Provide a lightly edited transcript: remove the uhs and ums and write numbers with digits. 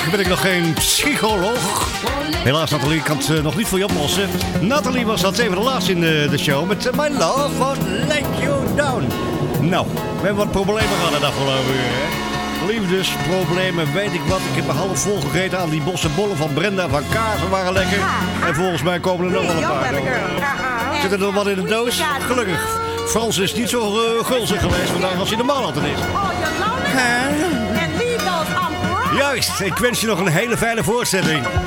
gelukkig ben ik nog geen psycholoog. Helaas, Nathalie, ik kan het nog niet voor je oplossen. Nathalie was dat even de laatste in de show met My Love Won't Let You Down. Nou, we hebben wat problemen gehad de afgelopen uur, hè. Liefdesproblemen, weet ik wat. Ik heb me half vol gegeten aan die bossenbollen van Brenda van Kaarsen, waren lekker. En volgens mij komen er nog wel een paar. Zit er nog wat in de doos? Gelukkig. Frans is niet zo gulzig geweest vandaag als hij normaal altijd is. En leave those umbrellas. Juist, ik wens je nog een hele fijne voorstelling.